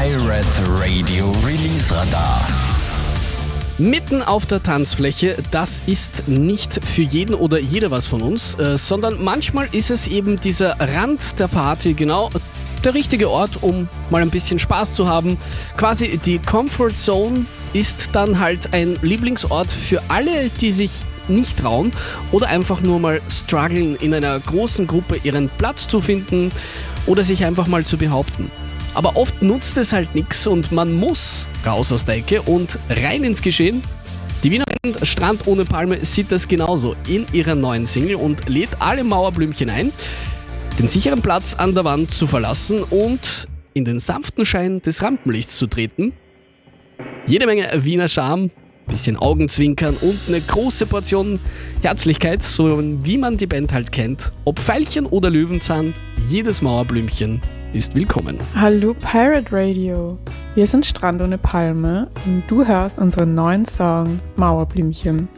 Pirate Radio Release Radar. Mitten auf der Tanzfläche, das ist nicht für jeden oder jede was von uns, sondern manchmal ist es eben dieser Rand der Party, genau der richtige Ort, um mal ein bisschen Spaß zu haben. Quasi die Comfort Zone ist dann halt ein Lieblingsort für alle, die sich nicht trauen oder einfach nur mal strugglen, in einer großen Gruppe ihren Platz zu finden oder sich einfach mal zu behaupten. Aber oft nutzt es halt nichts und man muss raus aus der Ecke und rein ins Geschehen. Die Wiener Band Strand ohne Palme sieht das genauso in ihrer neuen Single und lädt alle Mauerblümchen ein, den sicheren Platz an der Wand zu verlassen und in den sanften Schein des Rampenlichts zu treten. Jede Menge Wiener Charme, bisschen Augenzwinkern und eine große Portion Herzlichkeit, so wie man die Band halt kennt. Ob Veilchen oder Löwenzahn, jedes Mauerblümchen ist willkommen. Hallo Pirate Radio, wir sind Strand ohne Palme und du hörst unseren neuen Song Mauerblümchen.